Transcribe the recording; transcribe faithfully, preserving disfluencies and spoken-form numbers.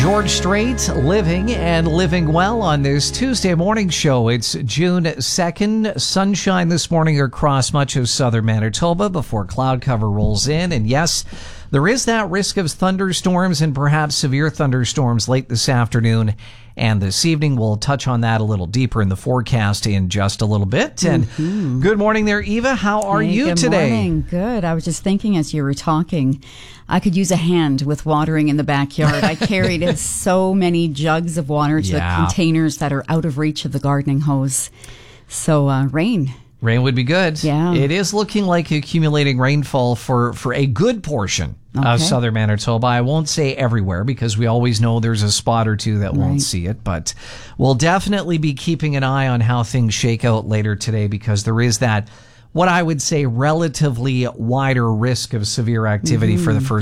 George Strait, living and living well on this Tuesday morning show. It's June second. Sunshine this morning across much of southern Manitoba before cloud cover rolls in. And yes, there is that risk of thunderstorms and perhaps severe thunderstorms late this afternoon and this evening. We'll touch on that a little deeper in the forecast in just a little bit. And mm-hmm. Good morning there, Eva. How are hey, you good today? Good morning. Good. I was just thinking as you were talking, I could use a hand with watering in the backyard. I carried so many jugs of water to yeah. the containers that are out of reach of the gardening hose. So uh, rain. Rain would be good. Yeah. It is looking like accumulating rainfall for, for a good portion okay. of southern Manitoba. I won't say everywhere because we always know there's a spot or two that right. won't see it, but we'll definitely be keeping an eye on how things shake out later today because there is that, what I would say, relatively wider risk of severe activity mm-hmm. for the first